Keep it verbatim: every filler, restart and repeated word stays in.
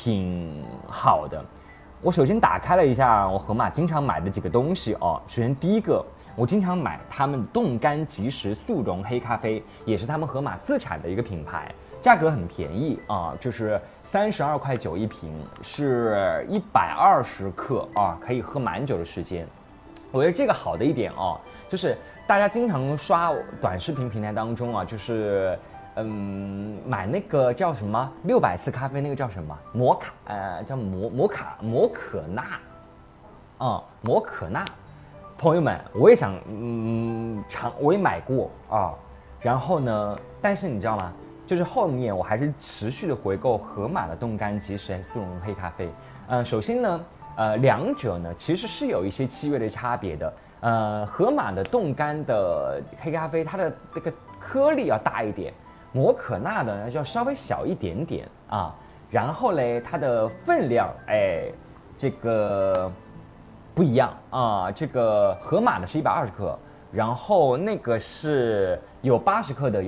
挺好的。我首先打开了一下我盒马经常买的几个东西哦。首先第一个，我经常买他们冻干即食速溶黑咖啡，也是他们盒马自产的一个品牌，价格很便宜啊，就是三十二块九一瓶，是一百二十克啊，可以喝蛮久的时间。我觉得这个好的一点哦，就是大家经常刷短视频平台当中啊，就是嗯买那个叫什么六百次咖啡，那个叫什么摩卡呃叫摩摩卡摩可纳，啊、嗯、摩可纳，朋友们我也想嗯尝，我也买过啊，然后呢，但是你知道吗？就是后面我还是持续的回购盒马的冻干即食速溶黑咖啡。呃，首先呢。呃，两者呢其实是有一些气味的差别的。呃，盒马的冻干的黑咖啡，它的这个颗粒要大一点，摩可纳的呢就要稍微小一点点啊。然后嘞，它的分量，哎，这个不一样啊。这个盒马的是一百二十克，然后那个是有八十克的。